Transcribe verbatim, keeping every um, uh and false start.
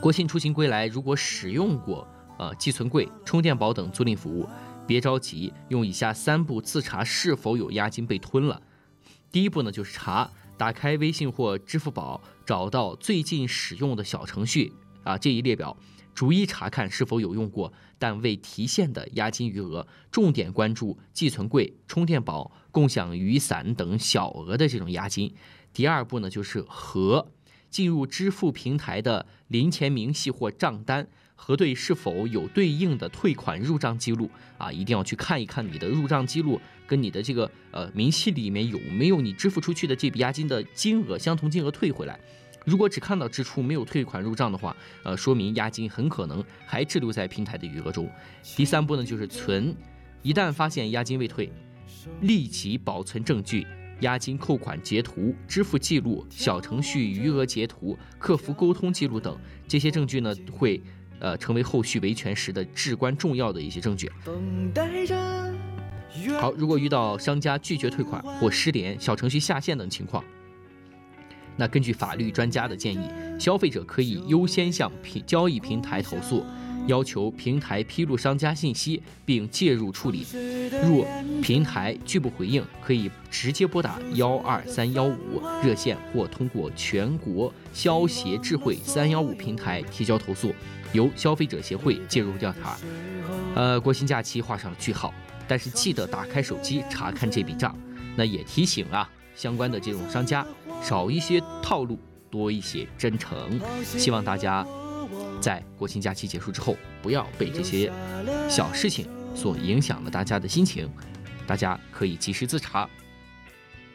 国庆出行归来，如果使用过呃寄存柜、充电宝等租赁服务，别着急，用以下三步自查是否有押金被吞了。第一步呢，就是查，打开微信或支付宝，找到最近使用的小程序啊这一列表，逐一查看是否有用过但未提现的押金余额，重点关注寄存柜、充电宝、共享雨伞等小额的这种押金。第二步呢，就是核，进入支付平台的零钱明细或账单，核对是否有对应的退款入账记录啊，一定要去看一看你的入账记录跟你的这个呃明细里面有没有你支付出去的这笔押金的金额相同金额退回来。如果只看到支出没有退款入账的话，呃，说明押金很可能还滞留在平台的余额中。第三步呢，就是存，一旦发现押金未退，立即保存证据。押金扣款截图、支付记录、小程序余额截图、客服沟通记录等这些证据呢，会呃成为后续维权时的至关重要的一些证据。好，如果遇到商家拒绝退款或失联、小程序下线等情况，那根据法律专家的建议，消费者可以优先向平交易平台投诉，要求平台披露商家信息并介入处理。若平台拒不回应，可以直接拨打幺二三幺五热线，或通过全国消协智慧三幺五平台提交投诉，由消费者协会介入调查。呃，国庆假期画上了句号，但是记得打开手机查看这笔账。那也提醒啊，相关的这种商家少一些套路，多一些真诚。希望大家在国庆假期结束之后，不要被这些小事情所影响了大家的心情，大家可以及时自查，